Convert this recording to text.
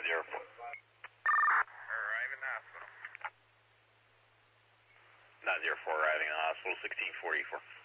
904. Arriving in the hospital. 904 arriving in the hospital, 1644.